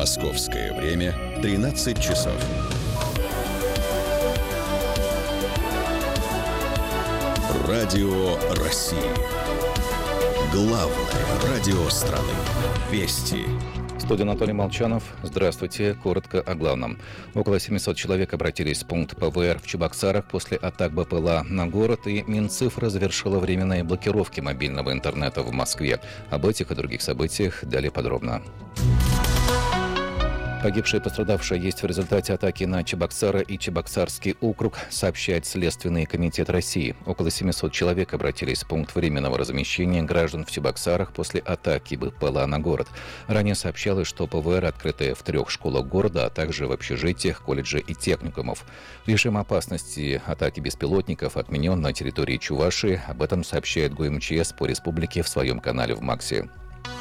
Московское время 13 часов. Радио России. Главное радио страны. Вести. Студия Анатолий Молчанов. Здравствуйте. Коротко о главном. Около 700 человек обратились в пункт ПВР в Чебоксарах после атак БПЛА на город, и Минцифра завершила временные блокировки мобильного интернета в Москве. Об этих и других событиях далее подробно. Погибшие и пострадавшие есть в результате атаки на Чебоксары и Чебоксарский округ, сообщает Следственный комитет России. Около 700 человек обратились в пункт временного размещения граждан в Чебоксарах после атаки БПЛА на город. Ранее сообщалось, что ПВР открыты в 3 школах города, а также в общежитиях, колледже и техникумов. Режим опасности атаки беспилотников отменен на территории Чувашии. Об этом сообщает ГУМЧС по республике в своем канале в МАКСе.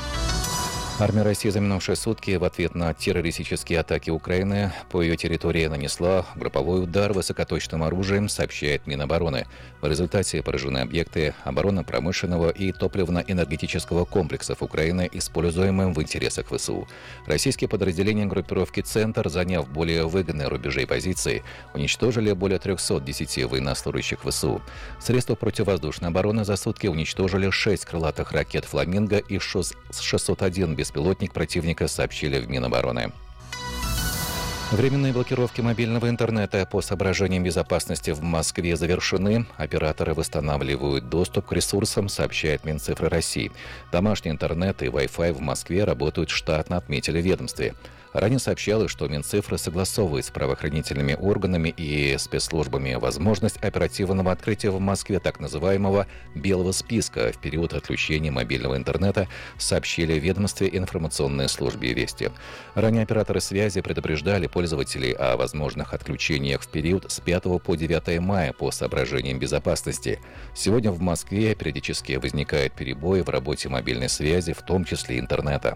Армия России за минувшие сутки в ответ на террористические атаки Украины по ее территории нанесла групповой удар высокоточным оружием, сообщает Минобороны. В результате поражены объекты оборонно-промышленного и топливно-энергетического комплексов Украины, используемым в интересах ВСУ. Российские подразделения группировки «Центр», заняв более выгодные рубежи и позиции, уничтожили более 310 военнослужащих ВСУ. Средства противовоздушной обороны за сутки уничтожили 6 крылатых ракет «Фламинго» и 601 беспилотник противника, сообщили в Минобороны. Временные блокировки мобильного интернета по соображениям безопасности в Москве завершены. Операторы восстанавливают доступ к ресурсам, сообщает Минцифра России. Домашний интернет и Wi-Fi в Москве работают штатно, отметили в ведомстве. Ранее сообщалось, что Минцифра согласовывает с правоохранительными органами и спецслужбами возможность оперативного открытия в Москве так называемого «белого списка» в период отключения мобильного интернета, сообщили в ведомстве информационной службе «Вести». Ранее операторы связи предупреждали пользователей о возможных отключениях в период с 5 по 9 мая по соображениям безопасности. Сегодня в Москве периодически возникают перебои в работе мобильной связи, в том числе интернета.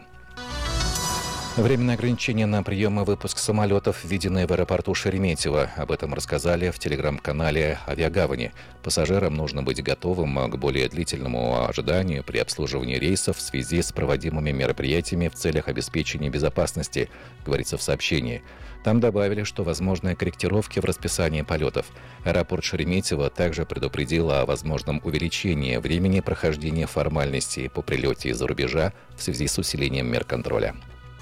Временные ограничения на прием и выпуск самолетов введены в аэропорту Шереметьево. Об этом рассказали в телеграм-канале «Авиагавани». Пассажирам нужно быть готовым к более длительному ожиданию при обслуживании рейсов в связи с проводимыми мероприятиями в целях обеспечения безопасности, говорится в сообщении. Там добавили, что возможны корректировки в расписании полетов. Аэропорт Шереметьево также предупредил о возможном увеличении времени прохождения формальностей по прилете из-за рубежа в связи с усилением мер контроля.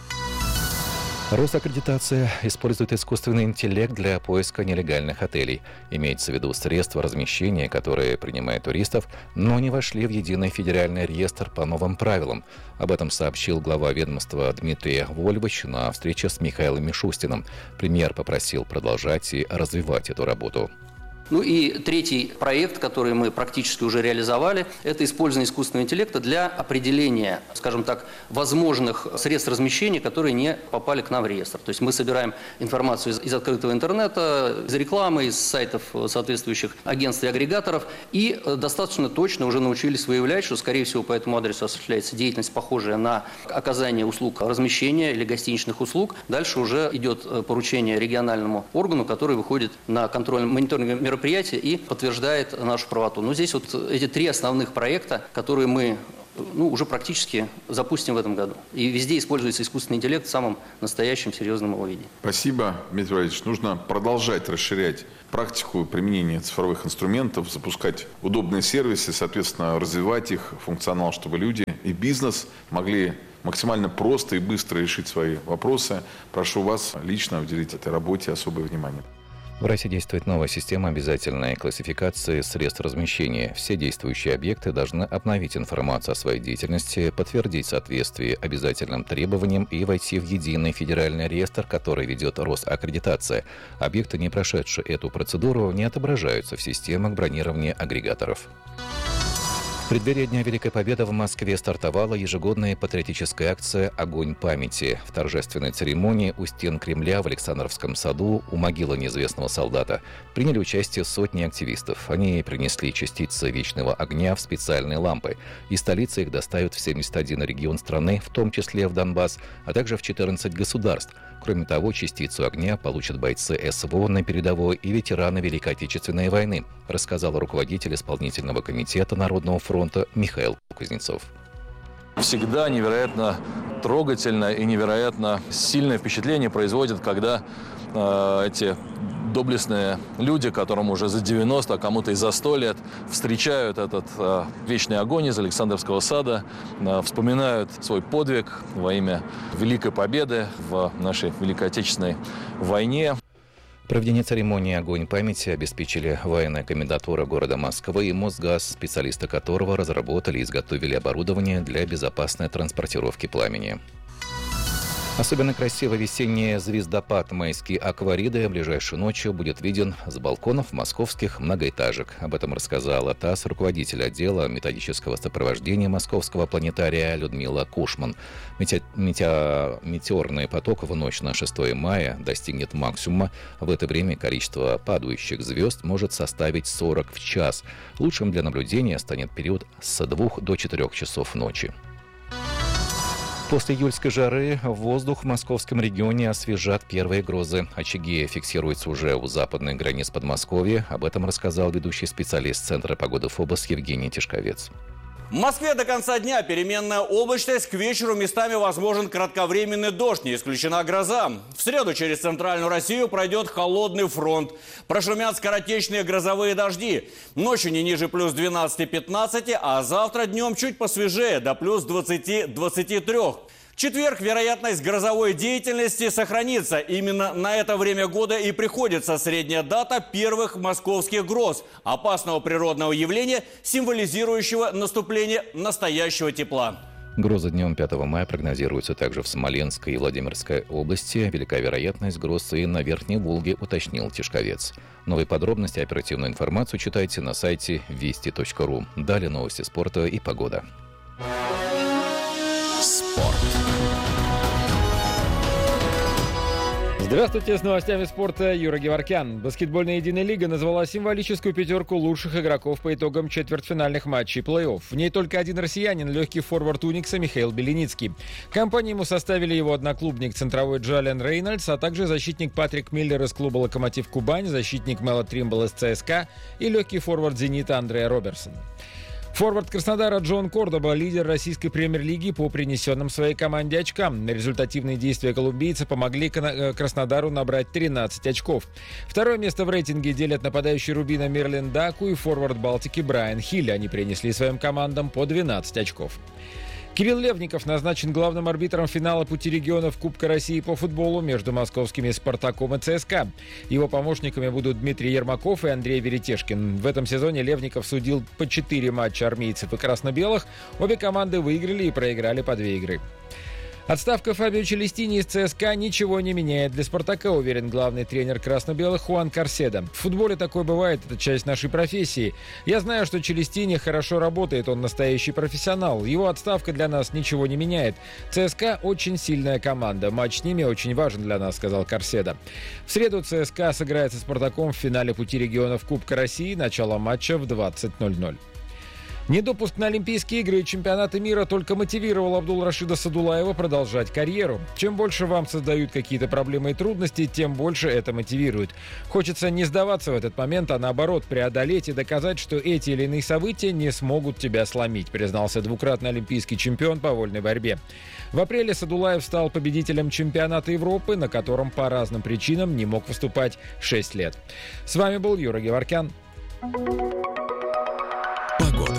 Росаккредитация использует искусственный интеллект для поиска нелегальных отелей. Имеется в виду средства размещения, которые принимают туристов, но не вошли в единый федеральный реестр по новым правилам. Об этом сообщил глава ведомства Дмитрий Вольвич на встрече с Михаилом Мишустиным. Премьер попросил продолжать и развивать эту работу. Ну и третий проект, который мы практически уже реализовали, это использование искусственного интеллекта для определения, скажем так, возможных средств размещения, которые не попали к нам в реестр. То есть мы собираем информацию из открытого интернета, из рекламы, из сайтов соответствующих агентств и агрегаторов, и достаточно точно уже научились выявлять, что, скорее всего, по этому адресу осуществляется деятельность, похожая на оказание услуг размещения или гостиничных услуг. Дальше уже идет поручение региональному органу, который выходит на контрольно-мониторинговое мероприятие и подтверждает нашу правоту. Но здесь вот эти 3 основных проекта, которые мы уже практически запустим в этом году. И везде используется искусственный интеллект в самом настоящем серьезном его виде. Спасибо, Дмитрий Валерьевич. Нужно продолжать расширять практику применения цифровых инструментов, запускать удобные сервисы, соответственно, развивать их функционал, чтобы люди и бизнес могли максимально просто и быстро решить свои вопросы. Прошу вас лично уделить этой работе особое внимание. В России действует новая система обязательной классификации средств размещения. Все действующие объекты должны обновить информацию о своей деятельности, подтвердить соответствие обязательным требованиям и войти в единый федеральный реестр, который ведет Росаккредитация. Объекты, не прошедшие эту процедуру, не отображаются в системах бронирования агрегаторов. В преддверии Дня Великой Победы в Москве стартовала ежегодная патриотическая акция «Огонь памяти». В торжественной церемонии у стен Кремля в Александровском саду у могилы неизвестного солдата приняли участие сотни активистов. Они принесли частицы вечного огня в специальные лампы. Из столицы их доставят в 71 регион страны, в том числе в Донбасс, а также в 14 государств. Кроме того, частицу огня получат бойцы СВО на передовой и ветераны Великой Отечественной войны, рассказал руководитель исполнительного комитета Народного фронта Михаил Кузнецов. Всегда невероятно трогательно и невероятно сильное впечатление производит, когда эти доблестные люди, которым уже за 90, а кому-то и за 100 лет, встречают этот вечный огонь из Александровского сада, вспоминают свой подвиг во имя Великой Победы в нашей Великой Отечественной войне. Проведение церемонии «Огонь памяти» обеспечили военная комендатура города Москвы и Мосгаз, специалисты которого разработали и изготовили оборудование для безопасной транспортировки пламени. Особенно красивый весенний звездопад «Майские аквариды» ближайшей ночью будет виден с балконов московских многоэтажек. Об этом рассказала ТАСС руководитель отдела методического сопровождения Московского планетария Людмила Кушман. Метеорный поток в ночь на 6 мая достигнет максимума. В это время количество падающих звезд может составить 40 в час. Лучшим для наблюдения станет период с 2 до 4 часов ночи. После июльской жары воздух в московском регионе освежат первые грозы. Очаги фиксируются уже у западных границ Подмосковья. Об этом рассказал ведущий специалист Центра погоды ФОБОС Евгений Тишковец. В Москве до конца дня переменная облачность, к вечеру местами возможен кратковременный дождь, не исключена гроза. В среду через центральную Россию пройдет холодный фронт. Прошумят скоротечные грозовые дожди. Ночью не ниже плюс 12-15, а завтра днем чуть посвежее, до плюс 20-23. В четверг вероятность грозовой деятельности сохранится. Именно на это время года и приходится средняя дата первых московских гроз. Опасного природного явления, символизирующего наступление настоящего тепла. Грозы днем 5 мая прогнозируются также в Смоленской и Владимирской области. Велика вероятность гроз и на Верхней Волге, уточнил Тишковец. Новые подробности и оперативную информацию читайте на сайте вести.ру. Далее новости спорта и погода. Спорт. Здравствуйте, с новостями спорта Юра Геворкян. Баскетбольная единая лига назвала символическую пятерку лучших игроков по итогам четвертьфинальных матчей плей-офф. В ней только один россиянин, легкий форвард Уникса Михаил Беленицкий. Компанию ему составили его одноклубник центровой Джален Рейнольдс, а также защитник Патрик Миллер из клуба «Локомотив Кубань», защитник Мело Тримбл из ЦСКА и легкий форвард «Зенита» Андреа Роберсон. Форвард Краснодара Джон Кордоба – лидер российской премьер-лиги по принесенным своей команде очкам. Результативные действия колумбийца помогли Краснодару набрать 13 очков. Второе место в рейтинге делят нападающий Рубина Мерлин Даку и форвард Балтики Брайан Хилл. Они принесли своим командам по 12 очков. Кирилл Левников назначен главным арбитром финала пути регионов Кубка России по футболу между московскими «Спартаком» и ЦСКА. Его помощниками будут Дмитрий Ермаков и Андрей Веретешкин. В этом сезоне Левников судил по 4 матча армейцев и красно-белых. Обе команды выиграли и проиграли по 2 игры. Отставка Фабио Челестини из ЦСКА ничего не меняет для «Спартака», уверен главный тренер красно-белых Хуан Карседо. В футболе такое бывает, это часть нашей профессии. Я знаю, что Челестини хорошо работает, он настоящий профессионал. Его отставка для нас ничего не меняет. ЦСКА очень сильная команда, матч с ними очень важен для нас, сказал Карседо. В среду ЦСКА сыграет со «Спартаком» в финале пути регионов Кубка России, начало матча в 20:00. Недопуск на Олимпийские игры и чемпионаты мира только мотивировал Абдулрашида Садулаева продолжать карьеру. Чем больше вам создают какие-то проблемы и трудности, тем больше это мотивирует. Хочется не сдаваться в этот момент, а наоборот преодолеть и доказать, что эти или иные события не смогут тебя сломить, признался двукратный олимпийский чемпион по вольной борьбе. В апреле Садулаев стал победителем чемпионата Европы, на котором по разным причинам не мог выступать 6 лет. С вами был Юра Геворкян. Погода.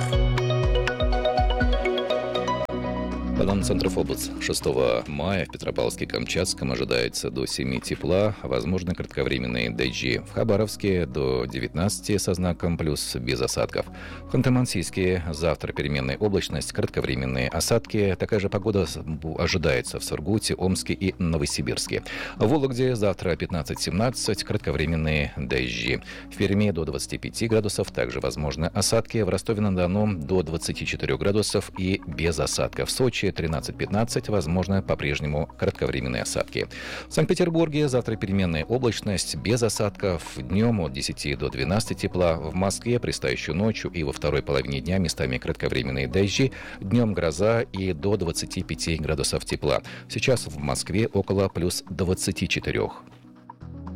По данным Центра ФОБОС, 6 мая в Петропавловске-Камчатском ожидается до 7 тепла, возможны кратковременные дожди. В Хабаровске до 19 со знаком плюс без осадков. В Ханты-Мансийске завтра переменная облачность, кратковременные осадки. Такая же погода ожидается в Сургуте, Омске и Новосибирске. В Вологде завтра 15-17, кратковременные дожди. В Перми до 25 градусов, также возможны осадки. В Ростове-на-Дону до 24 градусов и без осадков. В Сочи 13-15, возможно, по-прежнему кратковременные осадки. В Санкт-Петербурге завтра переменная облачность, без осадков. Днем от 10 до 12 тепла. В Москве предстоящую ночью и во второй половине дня местами кратковременные дожди. Днем гроза и до 25 градусов тепла. Сейчас в Москве около плюс 24.